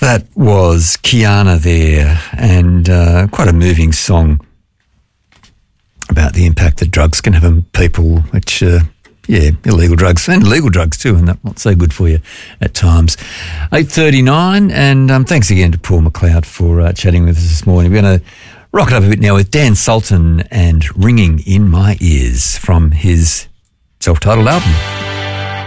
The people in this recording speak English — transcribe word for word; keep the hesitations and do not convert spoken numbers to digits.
That was Kiana there, and uh, quite a moving song about the impact that drugs can have on people, which, uh, yeah, illegal drugs and legal drugs too, and that's not so good for you at times. eight thirty-nine, and um, thanks again to Paul McLeod for uh, chatting with us this morning. We're going to rock it up a bit now with Dan Sultan and Ringing in My Ears from his self-titled album.